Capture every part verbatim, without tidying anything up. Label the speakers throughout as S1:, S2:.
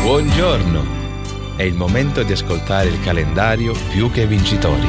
S1: Buongiorno! È il momento di ascoltare il calendario Più che Vincitori.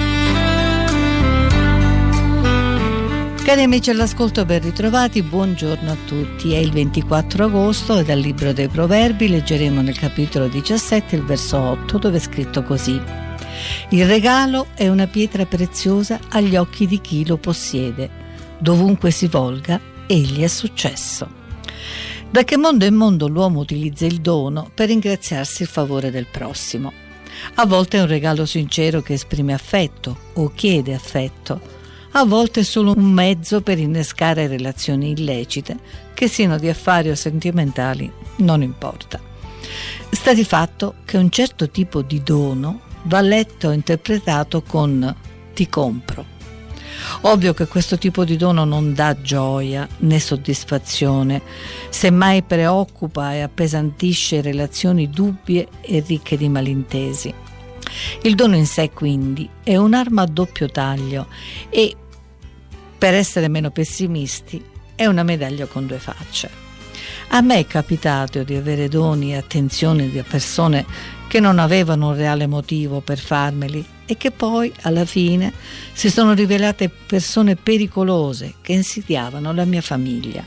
S2: Cari amici all'ascolto, ben ritrovati, buongiorno a tutti. È il ventiquattro agosto e dal libro dei Proverbi leggeremo nel capitolo diciassette il verso otto, dove è scritto così: il regalo è una pietra preziosa agli occhi di chi lo possiede. Dovunque si volga, egli è successo. Da che mondo in mondo l'uomo utilizza il dono per ringraziarsi il favore del prossimo. A volte è un regalo sincero che esprime affetto o chiede affetto. A volte è solo un mezzo per innescare relazioni illecite, che siano di affari o sentimentali, non importa. Sta di fatto che un certo tipo di dono va letto e interpretato con ti compro. Ovvio che questo tipo di dono non dà gioia né soddisfazione, semmai preoccupa e appesantisce relazioni dubbie e ricche di malintesi. Il dono in sé, quindi, è un'arma a doppio taglio e, per essere meno pessimisti, è una medaglia con due facce. A me è capitato di avere doni e attenzioni da persone che non avevano un reale motivo per farmeli e che poi, alla fine, si sono rivelate persone pericolose che insidiavano la mia famiglia.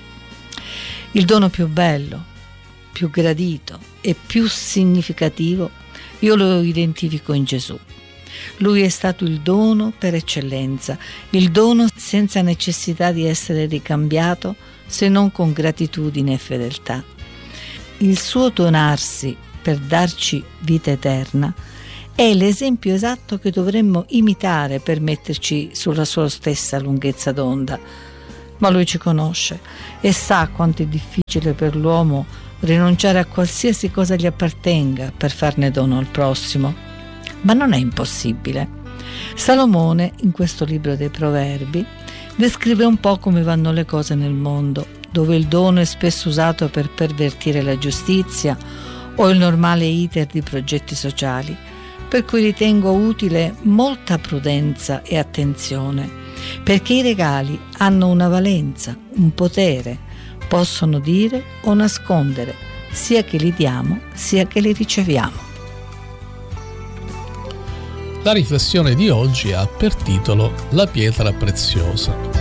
S2: Il dono più bello, più gradito e più significativo io lo identifico in Gesù. Lui è stato il dono per eccellenza, il dono senza necessità di essere ricambiato se non con gratitudine e fedeltà. Il suo donarsi per darci vita eterna è l'esempio esatto che dovremmo imitare per metterci sulla sua stessa lunghezza d'onda. Ma lui ci conosce e sa quanto è difficile per l'uomo rinunciare a qualsiasi cosa gli appartenga per farne dono al prossimo. Ma non è impossibile. Salomone, in questo libro dei Proverbi, descrive un po' come vanno le cose nel mondo, dove il dono è spesso usato per pervertire la giustizia o il normale iter di progetti sociali, per cui ritengo utile molta prudenza e attenzione, perché i regali hanno una valenza, un potere, possono dire o nascondere, sia che li diamo sia che li riceviamo.
S3: La riflessione di oggi ha per titolo La pietra preziosa.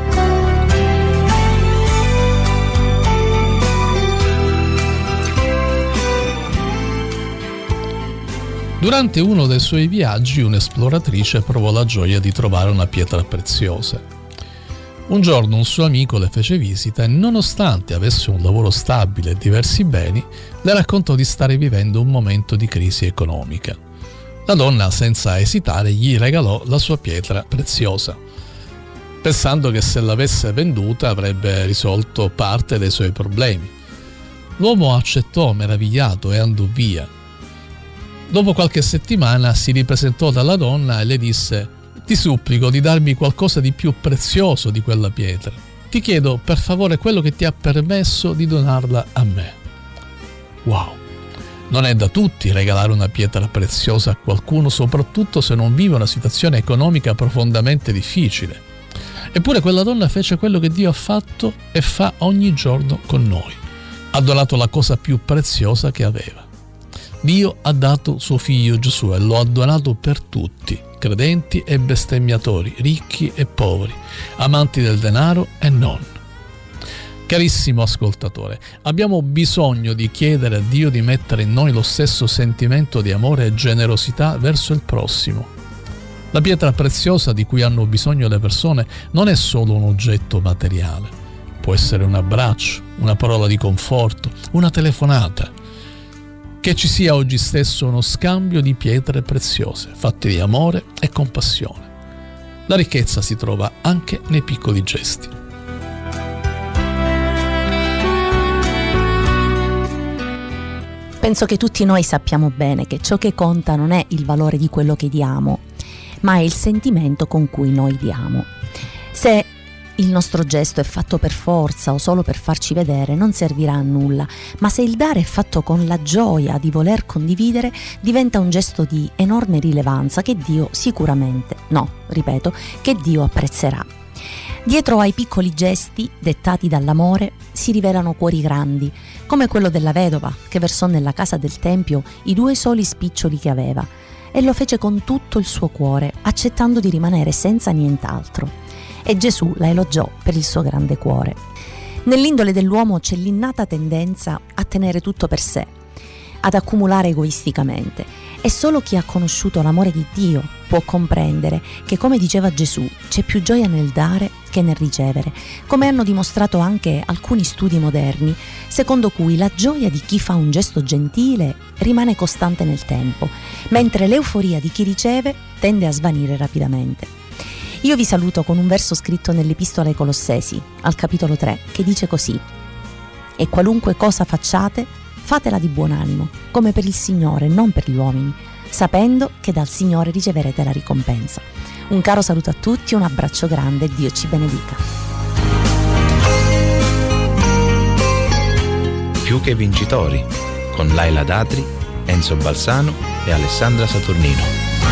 S3: Durante uno dei suoi viaggi, un'esploratrice provò la gioia di trovare una pietra preziosa. Un giorno un suo amico le fece visita e, nonostante avesse un lavoro stabile e diversi beni, le raccontò di stare vivendo un momento di crisi economica. La donna, senza esitare, gli regalò la sua pietra preziosa, pensando che se l'avesse venduta avrebbe risolto parte dei suoi problemi. L'uomo accettò meravigliato e andò via. Dopo qualche settimana si ripresentò dalla donna e le disse: «Ti supplico di darmi qualcosa di più prezioso di quella pietra. Ti chiedo per favore quello che ti ha permesso di donarla a me». Wow! Non è da tutti regalare una pietra preziosa a qualcuno, soprattutto se non vive una situazione economica profondamente difficile. Eppure quella donna fece quello che Dio ha fatto e fa ogni giorno con noi. Ha donato la cosa più preziosa che aveva. Dio ha dato suo figlio Gesù e lo ha donato per tutti, credenti e bestemmiatori, ricchi e poveri, amanti del denaro e non. Carissimo ascoltatore, abbiamo bisogno di chiedere a Dio di mettere in noi lo stesso sentimento di amore e generosità verso il prossimo. La pietra preziosa di cui hanno bisogno le persone non è solo un oggetto materiale. Può essere un abbraccio, una parola di conforto, una telefonata. Che ci sia oggi stesso uno scambio di pietre preziose, fatte di amore e compassione. La ricchezza si trova anche nei piccoli gesti.
S4: Penso che tutti noi sappiamo bene che ciò che conta non è il valore di quello che diamo, ma è il sentimento con cui noi diamo. Se il nostro gesto è fatto per forza o solo per farci vedere, non servirà a nulla, ma se il dare è fatto con la gioia di voler condividere, diventa un gesto di enorme rilevanza che Dio sicuramente, no, ripeto, che Dio apprezzerà. Dietro ai piccoli gesti dettati dall'amore si rivelano cuori grandi, come quello della vedova che versò nella casa del Tempio i due soli spiccioli che aveva, e lo fece con tutto il suo cuore, accettando di rimanere senza nient'altro. E Gesù la elogiò per il suo grande cuore. Nell'indole dell'uomo c'è l'innata tendenza a tenere tutto per sé, ad accumulare egoisticamente, e solo chi ha conosciuto l'amore di Dio può comprendere che, come diceva Gesù, c'è più gioia nel dare che nel ricevere, come hanno dimostrato anche alcuni studi moderni, secondo cui la gioia di chi fa un gesto gentile rimane costante nel tempo, mentre l'euforia di chi riceve tende a svanire rapidamente. Io vi saluto con un verso scritto nell'Epistola ai Colossesi, al capitolo tre, che dice così: «E qualunque cosa facciate, fatela di buon animo, come per il Signore, non per gli uomini, sapendo che dal Signore riceverete la ricompensa». Un caro saluto a tutti, un abbraccio grande e Dio ci benedica.
S1: Più che vincitori, con Laila Datri, Enzo Balsano e Alessandra Saturnino.